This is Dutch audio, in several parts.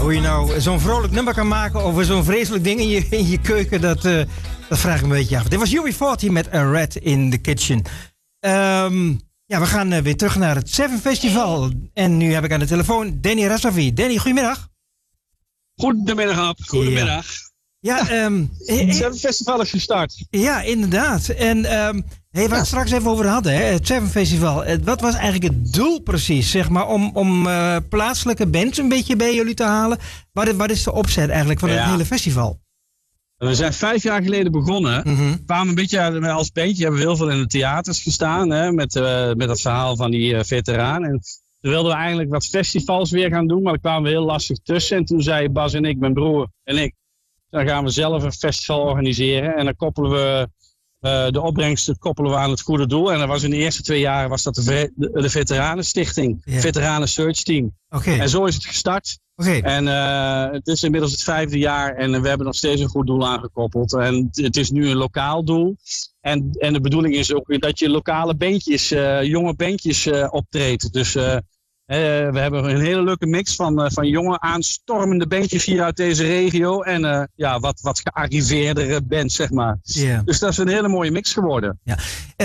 hoe je nou zo'n vrolijk nummer kan maken over zo'n vreselijk ding in je keuken, dat vraag ik me een beetje af. Dit was UB40 met A Rat in the Kitchen. We gaan weer terug naar het Seven Festival. En nu heb ik aan de telefoon Danny Razavi. Danny, goedemiddag. Goedemiddag, Ab. Goedemiddag. Ja, het Seven Festival is gestart. Ja, inderdaad. En waar we het straks even over hadden, hè, het Seven Festival. Wat was eigenlijk het doel precies, zeg maar, om plaatselijke bands een beetje bij jullie te halen? Wat is de opzet eigenlijk van het hele festival? We zijn 5 jaar geleden begonnen. We kwamen een beetje als bandje, hebben we heel veel in de theaters gestaan, hè, met het verhaal van die veteraan. En toen wilden we eigenlijk wat festivals weer gaan doen, maar daar kwamen we heel lastig tussen. En toen zei Bas en ik, mijn broer en ik, dan gaan we zelf een festival organiseren. En dan koppelen we de opbrengsten aan het goede doel. En dat was in de eerste 2 jaar was dat de Veteranenstichting, Veteranen Search Team. Okay. En zo is het gestart. En het is inmiddels het 5e jaar en we hebben nog steeds een goed doel aangekoppeld. En het is nu een lokaal doel. En de bedoeling is ook dat je lokale bandjes, jonge bandjes optreedt. Dus we hebben een hele leuke mix van jonge aanstormende bandjes hier uit deze regio. En wat gearriveerdere bands, zeg maar. Yeah. Dus dat is een hele mooie mix geworden. Ja.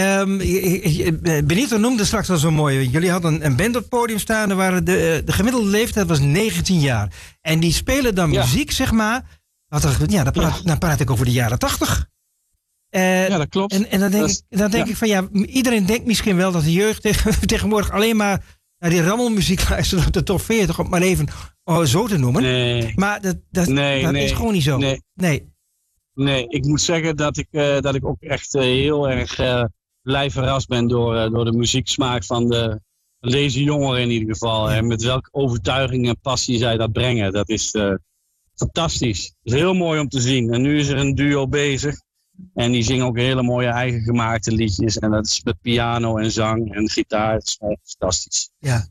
Benito noemde straks al zo mooi. Jullie hadden een band op het podium staan. Er waren de gemiddelde leeftijd was 19 jaar. En die spelen dan muziek, zeg maar. Dan praat ik over de jaren 80. Ja, dat klopt. En dan denk ik van iedereen denkt misschien wel dat de jeugd tegenwoordig alleen maar naar die rammelmuziek luistert op de top 40, om maar even zo te noemen. Nee. Maar dat is gewoon niet zo. Nee, ik moet zeggen dat ik ook echt heel erg blij verrast ben door de muzieksmaak van deze jongeren in ieder geval. En met welke overtuiging en passie zij dat brengen. Dat is fantastisch. Het is heel mooi om te zien. En nu is er een duo bezig. En die zingen ook hele mooie eigen gemaakte liedjes. En dat is met piano en zang en gitaar. Het is fantastisch. Ja.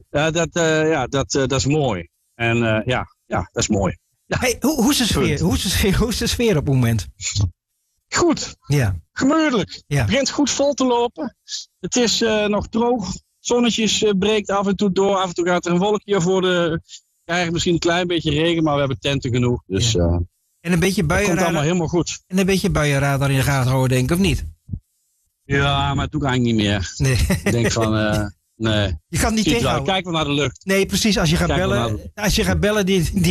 Dat is mooi. En dat is mooi. Ja. Hey, hoe is de sfeer? Hoe is de sfeer op het moment? Goed. Ja. Gemoedelijk. Ja. Het begint goed vol te lopen. Het is nog droog. Zonnetjes breekt af en toe door. Af en toe gaat er een wolkje voor de... Krijgen misschien een klein beetje regen, maar we hebben tenten genoeg. Dus en een beetje buienradar. Het komt allemaal helemaal goed. En een beetje buienradar in de gaten houden, denk ik, of niet? Ja, maar dat doe ik eigenlijk niet meer. Nee. Ik denk van... Nee. Je kan niet tegenhouden. Kijk maar naar de lucht. Nee, precies. Als je gaat bellen,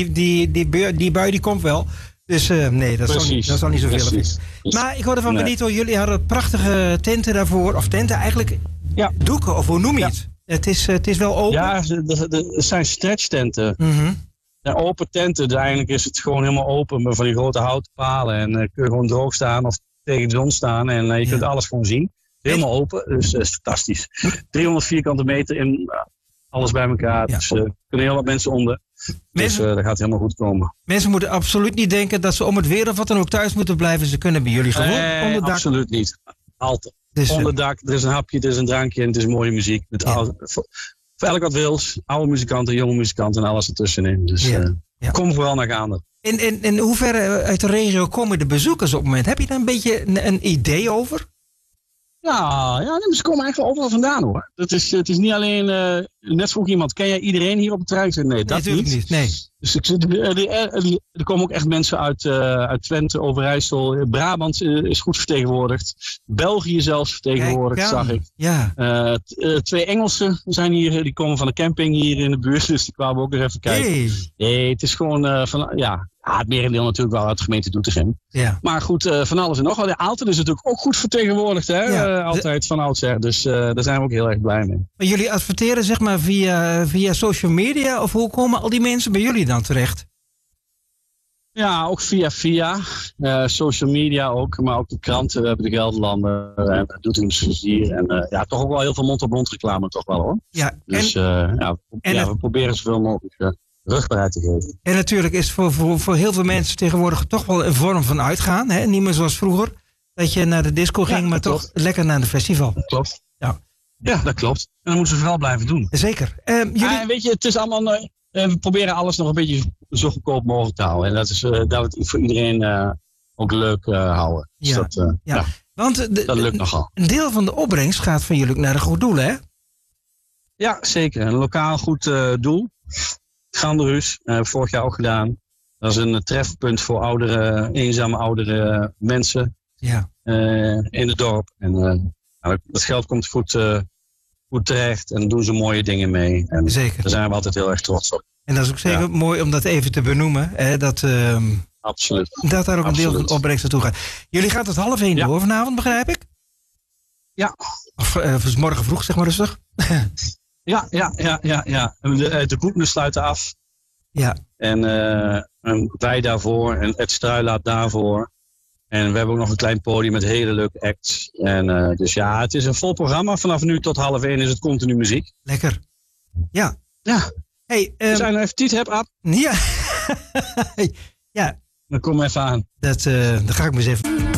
die bui die komt wel. Dus nee, dat zal niet zoveel zijn. Maar ik hoorde van Benito, jullie hadden prachtige tenten daarvoor. Of tenten eigenlijk, doeken, of hoe noem je het? Het is wel open. Ja, het zijn stretchtenten. Ja, open tenten. Dus eigenlijk is het gewoon helemaal open met van die grote houten palen. En kun je gewoon droog staan of tegen de zon staan. En je kunt alles gewoon zien. Helemaal open, dus dat is fantastisch. 300 vierkante meter in alles bij elkaar. Ja. Dus er kunnen heel wat mensen onder. Dus dat gaat helemaal goed komen. Mensen moeten absoluut niet denken dat ze om het weer of wat dan ook thuis moeten blijven. Ze kunnen bij jullie gewoon onder dak. Absoluut niet. Altijd. Dus, onder dak, er is een hapje, er is een drankje en het is mooie muziek. Met voor elk wat wils. Oude muzikanten, jonge muzikanten en alles ertussenin. Dus kom vooral naar Gaanderen. En hoe ver uit de regio komen de bezoekers op het moment? Heb je daar een beetje een idee over? Ja, ze komen eigenlijk overal vandaan hoor. Het is niet alleen, net vroeg iemand, ken jij iedereen hier op het terrein? Nee, dat niet. Nee. Dus er komen ook echt mensen uit Twente, Overijssel, Brabant is goed vertegenwoordigd. België zelfs vertegenwoordigd, zag ik. Ja. 2 Engelsen zijn hier, die komen van de camping hier in de buurt, dus die kwamen ook nog even kijken. Nee, het is gewoon het merendeel natuurlijk wel uit de gemeente Doetinchem. Ja. Maar goed, van alles en nog wat. Aalten is natuurlijk ook goed vertegenwoordigd, hè? Ja. Altijd van oudsher. Dus daar zijn we ook heel erg blij mee. Maar jullie adverteren zeg maar via social media? Of hoe komen al die mensen bij jullie dan terecht? Ja, ook via social media ook. Maar ook de kranten. We hebben de Gelderlander en de Doetinchemse hier. En toch ook wel heel veel mond-op-mond reclame toch wel hoor. Ja. Dus we proberen zoveel mogelijk... rugbaarheid te geven. En natuurlijk is voor heel veel mensen tegenwoordig toch wel een vorm van uitgaan. Hè? Niet meer zoals vroeger. Dat je naar de disco ging, maar toch lekker naar het festival. Dat klopt. Ja, dat klopt. En dat moeten ze vooral blijven doen. Zeker. Weet je, het is allemaal... we proberen alles nog een beetje zo goedkoop mogelijk te houden. En dat we het voor iedereen ook leuk houden. Dus want dat lukt nogal. Een deel van de opbrengst gaat van jullie naar een goed doel, hè? Ja, zeker. Een lokaal goed doel. Ganderhuis, vorig jaar ook gedaan. Dat is een trefpunt voor eenzame oudere mensen in het dorp. En dat geld komt goed terecht en daar doen ze mooie dingen mee. En zeker. Daar zijn we altijd heel erg trots op. En dat is ook zeker mooi om dat even te benoemen. Hè, Absoluut. Dat daar ook een deel van de opbrengst naartoe gaat. Jullie gaan tot 12:30 door vanavond, begrijp ik? Ja. Of morgen vroeg, zeg maar rustig. Ja. De boeken sluiten af. Ja. En wij daarvoor en Ed Struilaat daarvoor. En we hebben ook nog een klein podium met hele leuke acts. En dus het is een vol programma. Vanaf nu tot 12:30 is het continu muziek. Lekker. Ja. Hey, zijn er even tijd hebt, Ab? Ja. Ja. Dan kom even aan. Dan ga ik maar eens even...